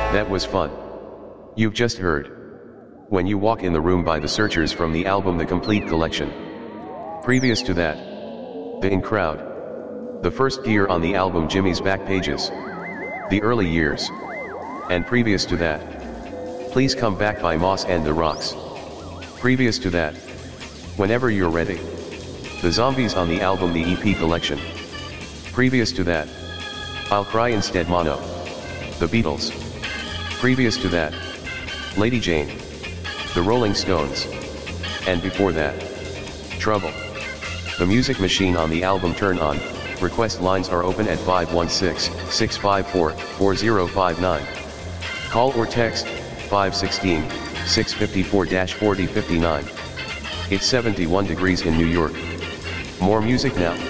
That was fun. You've just heard When You Walk in the Room by the Searchers from the album The Complete Collection. Previous to that, The In Crowd, the first gear on the album Jimmy's Back Pages, The Early Years, and previous to that, Please Come Back by Moss and the Rocks. Previous to that, Whenever You're Ready, The Zombies on the album The EP Collection. Previous to that, I'll Cry Instead Mono, The Beatles. Previous to that, Lady Jane, The Rolling Stones. And before that, Trouble, The Music Machine on the album Turn On. Request lines are open at 516-654-4059. Call or text 516-654-4059. It's 71 degrees in New York. More music now.